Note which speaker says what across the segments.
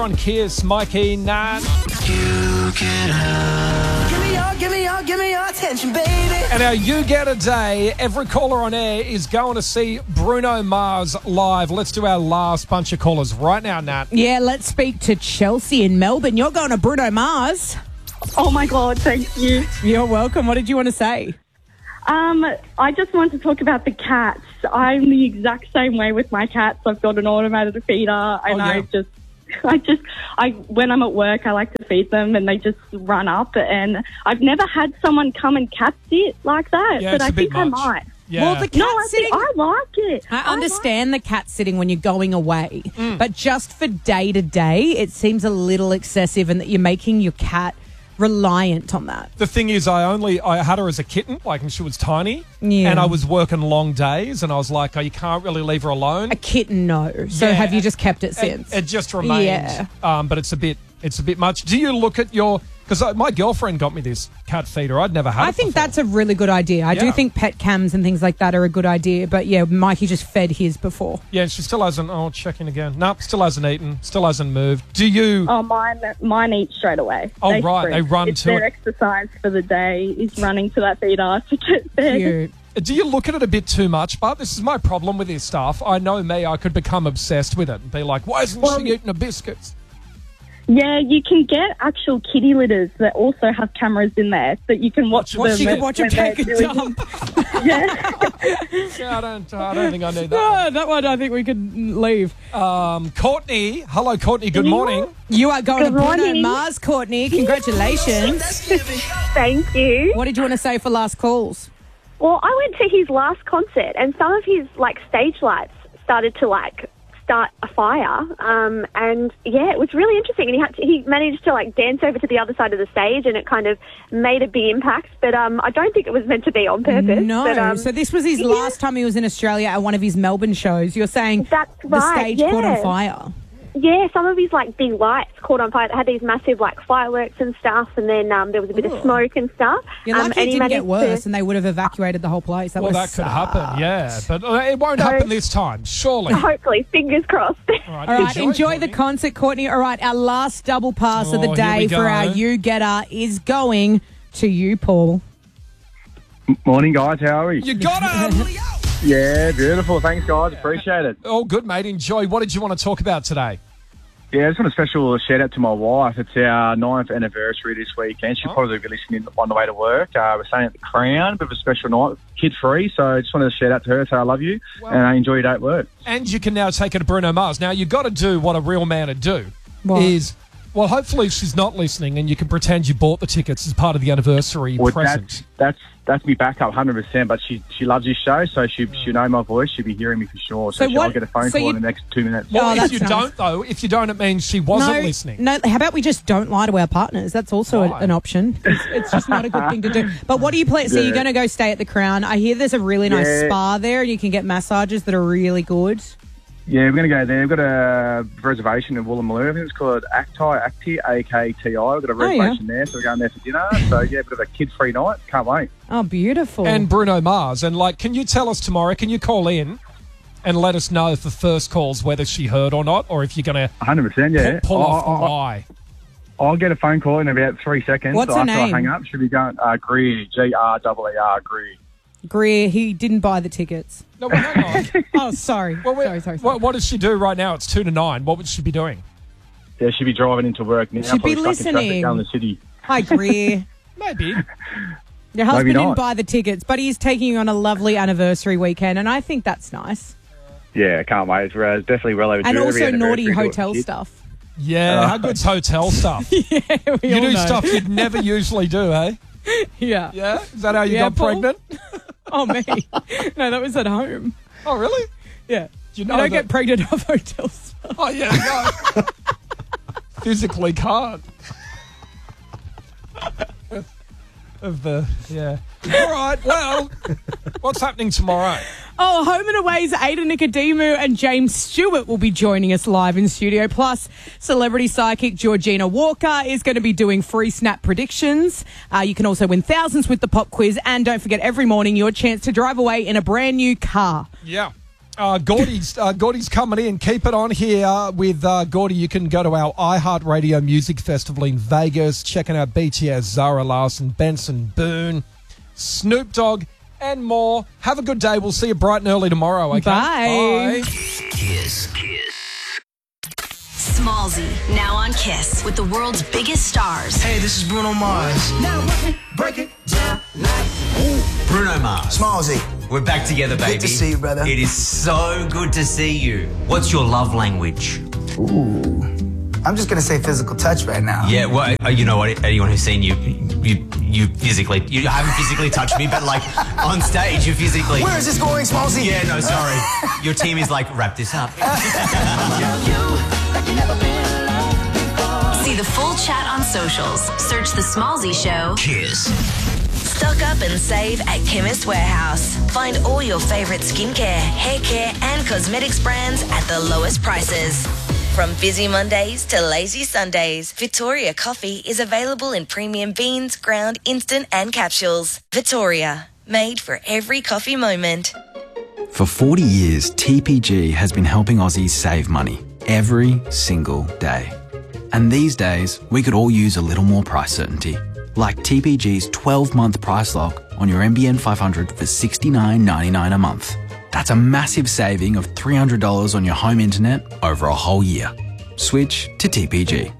Speaker 1: On Kiss, Mikey, Nan.
Speaker 2: You get up. Give me your attention, baby.
Speaker 1: And our You Get a Day, every caller on air is going to see Bruno Mars live. Let's do our last bunch of callers right now, Nat.
Speaker 3: Yeah, let's speak to Chelsea in Melbourne. You're going to Bruno Mars.
Speaker 4: Oh, my God, thank you.
Speaker 3: You're welcome. What did you want to say?
Speaker 4: I just want to talk about the cats. I'm the exact same way with my cats. I've got an automated feeder, and when I'm at work, I like to feed them, and they just run up. And I've never had someone come and cat sit like that,
Speaker 1: Yeah,
Speaker 4: but
Speaker 1: it's
Speaker 4: I
Speaker 1: a bit
Speaker 4: think I
Speaker 1: much.
Speaker 4: might.
Speaker 1: Yeah.
Speaker 3: Well, the cat sitting...
Speaker 4: I like it.
Speaker 3: I understand the cat sitting when you're going away, but just for day to day, it seems a little excessive, and that you're making your cat reliant on that.
Speaker 1: The thing is, I had her as a kitten, like when she was tiny,
Speaker 3: Yeah.
Speaker 1: and I was working long days, and I was like, oh, you can't really leave her alone.
Speaker 3: A kitten, no. So
Speaker 1: Yeah.
Speaker 3: have you just kept it since?
Speaker 1: It just remains.
Speaker 3: Yeah.
Speaker 1: But it's a bit much. Do you look at your... Because my girlfriend got me this cat feeder. I'd never had it
Speaker 3: I think
Speaker 1: before.
Speaker 3: that's a really good idea. I do
Speaker 1: Yeah.
Speaker 3: think pet cams and things like that are a good idea. But yeah, Mikey just fed his before.
Speaker 1: Yeah, she still hasn't... Oh, checking again. Nope, still hasn't eaten. Still hasn't moved. Do you...
Speaker 4: Oh, mine eat straight away.
Speaker 1: Oh, right,
Speaker 4: sprint.
Speaker 1: they run
Speaker 4: it's
Speaker 1: to
Speaker 4: their
Speaker 1: it.
Speaker 4: exercise for the day is running to that feeder to get fed.
Speaker 3: Cute.
Speaker 1: Do you look at it a bit too much? But this is my problem with this stuff. I know me, I could become obsessed with it and be like, why isn't she eating the biscuits?
Speaker 4: Yeah, you can get actual kitty litters that also have cameras in there that you can watch them.
Speaker 3: You can watch them
Speaker 4: when they're
Speaker 3: take a
Speaker 4: doing-
Speaker 3: dump.
Speaker 4: Yeah.
Speaker 1: Yeah, I don't think I need that.
Speaker 3: No, that one I think we could leave.
Speaker 1: Courtney. Hello, Courtney. Good morning.
Speaker 3: You are going to
Speaker 4: Good
Speaker 3: Bruno
Speaker 4: morning.
Speaker 3: Mars, Courtney. Congratulations.
Speaker 4: Thank you.
Speaker 3: What did you want to say for last calls?
Speaker 5: Well, I went to his last concert, and some of his stage lights started to start a fire. And yeah, it was really interesting. And he managed to dance over to the other side of the stage, and it kind of made a big impact. But I don't think it was meant to be on purpose.
Speaker 3: No.
Speaker 5: But,
Speaker 3: So this was his last time he was in Australia at one of his Melbourne shows. You're saying
Speaker 5: That's
Speaker 3: the
Speaker 5: right,
Speaker 3: stage
Speaker 5: yeah.
Speaker 3: caught on fire.
Speaker 5: Yeah, some of his big lights caught on fire. They had these massive fireworks and stuff, and then there was a bit of smoke and stuff.
Speaker 3: You're lucky
Speaker 5: and
Speaker 3: it
Speaker 5: he
Speaker 3: didn't get
Speaker 5: managed
Speaker 3: worse,
Speaker 5: to-
Speaker 3: and they would have evacuated the whole place. That
Speaker 1: Well,
Speaker 3: would
Speaker 1: that could happen, yeah. But it won't happen this time, surely.
Speaker 5: Hopefully, fingers crossed.
Speaker 1: All
Speaker 3: All right, enjoy the concert, Courtney. All right, our last double pass of the
Speaker 1: Oh, here
Speaker 3: day
Speaker 1: we
Speaker 3: for
Speaker 1: go.
Speaker 3: our You Getter is going to you, Paul.
Speaker 6: Morning, guys. How are we?
Speaker 1: You got him.
Speaker 6: Yeah, beautiful. Thanks, guys. Appreciate it.
Speaker 1: Oh, good, mate. Enjoy. What did you want to talk about today?
Speaker 6: Yeah, I just want a special shout out to my wife. It's our 9th anniversary this weekend. She'll probably be listening on the way to work. We're staying at the Crown, bit of a special night, kid free. So I just wanted to shout out to her, say I love you, and I enjoy your day at work.
Speaker 1: And you can now take it to Bruno Mars. Now, you've got to do what a real man would do.
Speaker 3: What?
Speaker 1: Well, hopefully she's not listening and you can pretend you bought the tickets as part of the anniversary
Speaker 6: Well,
Speaker 1: present.
Speaker 6: that's me backup 100%. But she loves this show, so she'll know my voice. She'll be hearing me for sure. So,
Speaker 3: So what-
Speaker 6: I'll get a phone
Speaker 3: so
Speaker 6: call
Speaker 3: you-
Speaker 6: in the next 2 minutes.
Speaker 1: Well,
Speaker 3: Oh,
Speaker 1: if
Speaker 3: that's
Speaker 1: you
Speaker 3: nice.
Speaker 1: don't, though, it means she wasn't listening.
Speaker 3: No, how about we just don't lie to our partners? That's also
Speaker 1: Why?
Speaker 3: an option. It's just not a good thing to do. But what do you plan? So
Speaker 6: Yeah.
Speaker 3: you're going to go stay at the Crown. I hear there's a really nice
Speaker 6: Yeah.
Speaker 3: spa there, and you can get massages that are really good.
Speaker 6: Yeah, we're going to go there. We've got a reservation in Woolloomooloo. I think it's called Acti, A-K-T-I. We've got a reservation there, so we're going there for dinner. So, yeah, a bit of a kid-free night. Can't wait.
Speaker 3: Oh, beautiful.
Speaker 1: And Bruno Mars. And, can you tell us tomorrow, can you call in and let us know if the first call's whether she heard or not, or if you're going to
Speaker 6: 100%, yeah.
Speaker 1: pull off the lie?
Speaker 6: I'll get a phone call in about 3 seconds.
Speaker 3: What's her
Speaker 6: after
Speaker 3: name?
Speaker 6: I hang up, she'll be going, Greer, G-R-E-E-R, Greer.
Speaker 3: Greer, he didn't buy the tickets.
Speaker 1: No, well, hang on.
Speaker 3: Oh, sorry. sorry.
Speaker 1: What does she do right now? It's 2 to 9. What would she be doing?
Speaker 6: Yeah, she'll be driving into work now.
Speaker 3: She'd be
Speaker 6: probably stuck in traffic
Speaker 3: listening.
Speaker 6: down the city.
Speaker 3: Hi, Greer.
Speaker 1: Maybe.
Speaker 3: Your husband didn't
Speaker 6: not.
Speaker 3: buy the tickets, but he's taking you on a lovely anniversary weekend, and I think that's nice.
Speaker 6: Yeah, can't wait. It's definitely well overdue.
Speaker 3: And
Speaker 6: Every
Speaker 3: also naughty
Speaker 6: anniversary,
Speaker 3: hotel
Speaker 6: kids.
Speaker 3: stuff.
Speaker 1: Yeah, how good's hotel stuff?
Speaker 3: We
Speaker 1: You
Speaker 3: all
Speaker 1: do
Speaker 3: know.
Speaker 1: stuff you'd never usually do, eh?
Speaker 3: Yeah.
Speaker 1: Yeah? Is that how you
Speaker 3: Yeah,
Speaker 1: got
Speaker 3: Paul?
Speaker 1: pregnant?
Speaker 3: Oh, me. No, that was at home.
Speaker 1: Oh, really?
Speaker 3: Yeah.
Speaker 1: You
Speaker 3: You
Speaker 1: know
Speaker 3: don't
Speaker 1: that-
Speaker 3: get pregnant off hotel stuff.
Speaker 1: Oh, yeah, no. Physically can't. Yeah. All right, well, what's happening tomorrow?
Speaker 3: Oh, Home and Away's Ada Nicodemu and James Stewart will be joining us live in studio. Plus, celebrity psychic Georgina Walker is going to be doing free snap predictions. You can also win thousands with the pop quiz. And don't forget, every morning, your chance to drive away in a brand new car.
Speaker 1: Yeah. Gordy's coming in. Keep it on here with Gordy. You can go to our iHeartRadio Music Festival in Vegas, checking out BTS, Zara Larsson, Benson Boone, Snoop Dogg, and more. Have a good day. We'll see you bright and early tomorrow, okay?
Speaker 3: Bye.
Speaker 2: Kiss.
Speaker 7: Smallzy, now on Kiss with the world's biggest stars.
Speaker 2: Hey, this is Bruno Mars. Now break it down like
Speaker 8: Bruno Mars.
Speaker 2: Smallzy.
Speaker 8: We're back together, baby.
Speaker 2: Good to see you, brother.
Speaker 8: It is so good to see you. What's your love language?
Speaker 2: Ooh. I'm just going to say physical touch right now.
Speaker 8: Yeah, well, you know what? Anyone who's seen you physically, you haven't physically touched me, but like on stage, you physically.
Speaker 2: Where is this going, Smallzy?
Speaker 8: Yeah, no, sorry. Your team is like, wrap this up.
Speaker 7: See the full chat on socials. Search The Smallzy Show.
Speaker 8: Kiss.
Speaker 7: Stock up and save at Chemist Warehouse. Find all your favourite skincare, hair care and cosmetics brands at the lowest prices. From busy Mondays to lazy Sundays, Victoria coffee is available in premium beans, ground, instant and capsules. Victoria, made for every coffee moment.
Speaker 9: For 40 years, TPG has been helping Aussies save money every single day. And these days, we could all use a little more price certainty. Like TPG's 12-month price lock on your NBN 500 for $69.99 a month. That's a massive saving of $300 on your home internet over a whole year. Switch to TPG.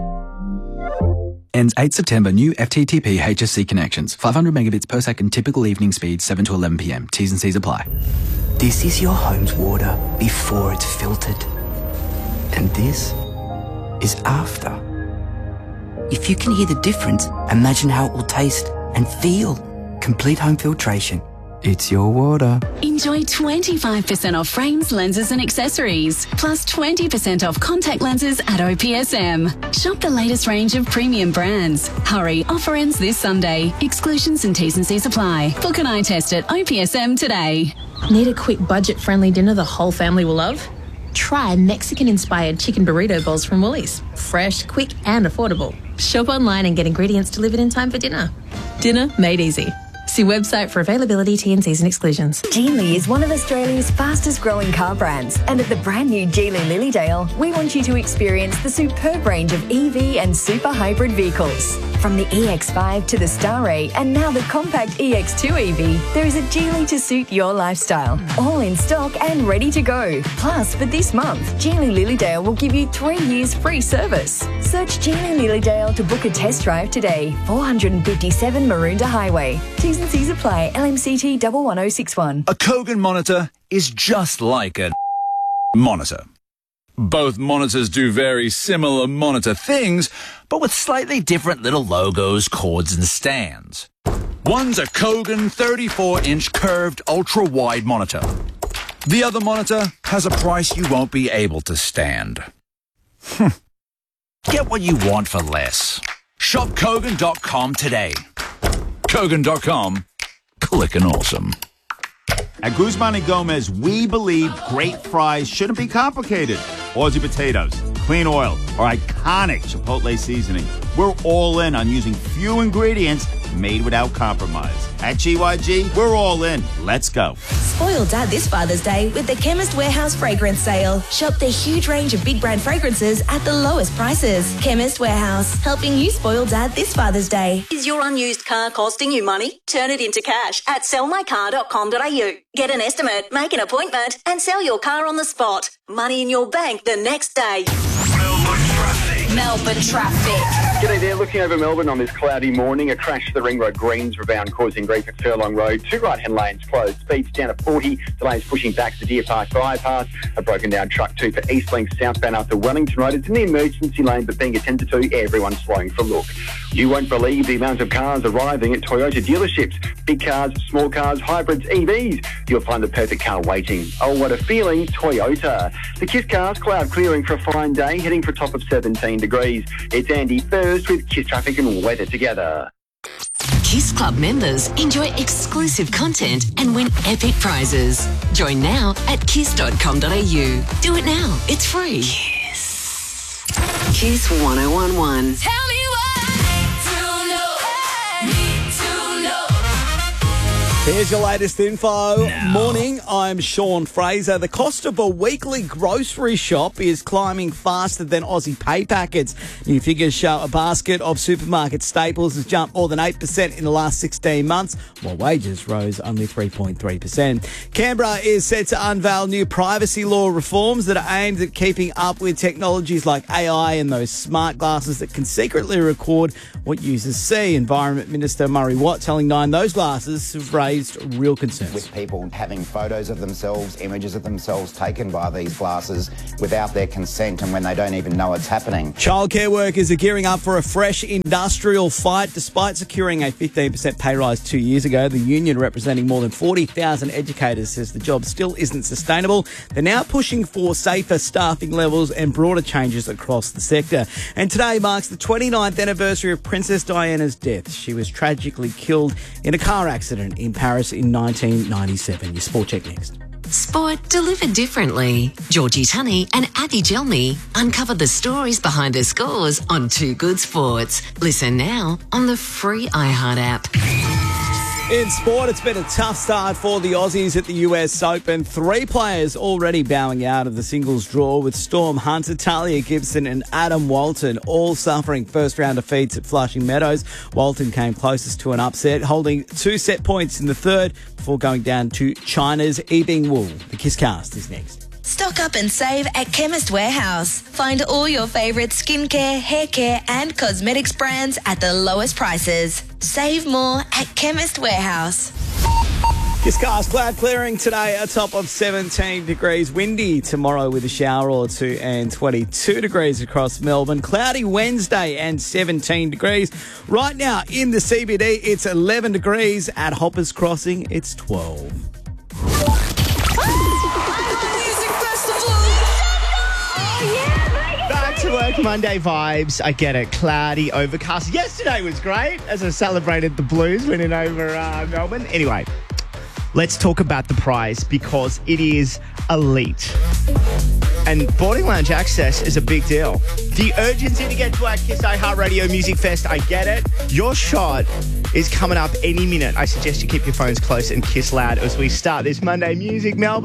Speaker 9: Ends 8 September. New FTTP HSC connections. 500 megabits per second. Typical evening speed 7 to 11 p.m. T's and C's apply.
Speaker 2: This is your home's water before it's filtered. And this is after. If you can hear the difference, imagine how it will taste and feel. Complete home filtration. It's your water.
Speaker 10: Enjoy 25% off frames, lenses and accessories. Plus 20% off contact lenses at OPSM. Shop the latest range of premium brands. Hurry, offer ends this Sunday. Exclusions and T's and C's apply. Book an eye test at OPSM today.
Speaker 11: Need a quick budget-friendly dinner the whole family will love? Try Mexican-inspired chicken burrito bowls from Woolies. Fresh, quick and affordable. Shop online and get ingredients delivered in time for dinner. Dinner made easy. See website for availability, T&Cs and exclusions.
Speaker 12: Geely is one of Australia's fastest growing car brands, and at the brand new Geely Lilydale, we want you to experience the superb range of EV and super hybrid vehicles. From the EX5 to the Star-A and now the compact EX2 EV, there is a Geely to suit your lifestyle. All in stock and ready to go. Plus, for this month, Geely Lilydale will give you 3 years free service. Search Geely Lilydale to book a test drive today. 457 Maroondah Highway. T's and C's apply. LMCT 11061.
Speaker 13: A Kogan monitor is just like a monitor. Both monitors do very similar monitor things, but with slightly different little logos, cords, and stands. One's a Kogan 34-inch curved ultra-wide monitor. The other monitor has a price you won't be able to stand. Get what you want for less. Shop Kogan.com today. Kogan.com. Clickin' awesome.
Speaker 14: At Guzman y Gomez, we believe great fries shouldn't be complicated. Aussie potatoes, clean oil, or iconic Chipotle seasoning. We're all in on using few ingredients made without compromise. At GYG, we're all in. Let's go.
Speaker 7: Spoil Dad this Father's Day with the Chemist Warehouse Fragrance Sale. Shop their huge range of big brand fragrances at the lowest prices. Chemist Warehouse, helping you spoil Dad this Father's Day.
Speaker 15: Is your unused car costing you money? Turn it into cash at sellmycar.com.au. Get an estimate, make an appointment, and sell your car on the spot. Money in your bank the next day.
Speaker 7: Melbourne traffic.
Speaker 16: G'day there, looking over Melbourne on this cloudy morning. A crash to the Ring Road Greens rebound causing grief at Furlong Road. 2 right-hand lanes closed. Speeds down to 40. Delays pushing back to Deer Park bypass. A broken down truck 2 for Eastlink southbound after Wellington Road. It's in the emergency lane, but being attended to, everyone's slowing for a look. You won't believe the amount of cars arriving at Toyota dealerships. Big cars, small cars, hybrids, EVs. You'll find the perfect car waiting. Oh, what a feeling, Toyota. The Kiss Cars cloud clearing for a fine day, heading for a top of 17 degrees. It's Andy first with Kiss Traffic and weather together.
Speaker 10: Kiss Club members enjoy exclusive content and win epic prizes. Join now at kiss.com.au. Do it now. It's free. Kiss 1011.
Speaker 15: Tell me why. To know. Need to know.
Speaker 17: Here's your latest info. Morning, I'm Sean Fraser. The cost of a weekly grocery shop is climbing faster than Aussie pay packets. New figures show a basket of supermarket staples has jumped more than 8% in the last 16 months, while wages rose only 3.3%. Canberra is set to unveil new privacy law reforms that are aimed at keeping up with technologies like AI and those smart glasses that can secretly record what users see. Environment Minister Murray Watt telling Nine those glasses have raised real concerns.
Speaker 18: With people having photos of themselves, images of themselves taken by these glasses without their consent and when they don't even know it's happening.
Speaker 17: Childcare workers are gearing up for a fresh industrial fight. Despite securing a 15% pay rise 2 years ago, the union representing more than 40,000 educators says the job still isn't sustainable. They're now pushing for safer staffing levels and broader changes across the sector. And today marks the 29th anniversary of Princess Diana's death. She was tragically killed in a car accident in Paris in 1997. Your Sport Check next.
Speaker 19: Sport delivered differently. Georgie Tunney and Abby Gelmy uncover the stories behind the scores on Too Good Sports. Listen now on the free iHeart app.
Speaker 17: In sport, it's been a tough start for the Aussies at the US Open. 3 players already bowing out of the singles draw, with Storm Hunter, Talia Gibson and Adam Walton all suffering first-round defeats at Flushing Meadows. Walton came closest to an upset, holding 2 set points in the third before going down to China's Yibing Wu. The Kisscast is next.
Speaker 7: Stock up and save at Chemist Warehouse. Find all your favourite skincare, hair care and cosmetics brands at the lowest prices. Save more at Chemist Warehouse.
Speaker 17: Kisscast cloud clearing today, a top of 17 degrees. Windy tomorrow with a shower or two and 22 degrees across Melbourne. Cloudy Wednesday and 17 degrees. Right now in the CBD, it's 11 degrees. At Hoppers Crossing, it's 12.
Speaker 20: Back to work Monday vibes. I get it. Cloudy, overcast. Yesterday was great as I celebrated the Blues winning over Melbourne. Anyway, let's talk about the prize because it is elite. And boarding lounge access is a big deal. The urgency to get to our Kiss iHeartRadio Music Fest, I get it. Your shot is coming up any minute. I suggest you keep your phones close and kiss loud as we start this Monday Music Melbourne.